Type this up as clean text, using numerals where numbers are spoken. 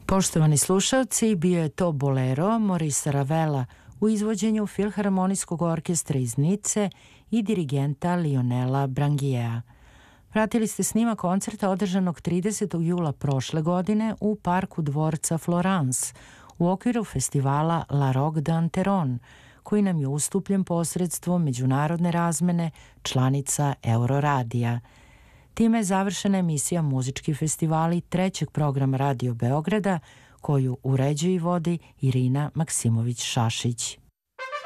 Poštovani slušalci, bio je to bolero Maurice Ravela u izvođenju Filharmonijskog orkestra iz Nice i dirigenta Lionela Branguiera. Pratili ste snimak koncerta održanog 30. jula prošle godine u parku dvorca Florence u okviru festivala La Roque d'Anteron, koji nam je ustupljen posredstvom međunarodne razmene članica Euroradija. Time je završena emisija Muzički festivali trećeg programa Radio Beograda, koju uređuje i vodi Irina Maksimović-Šašić.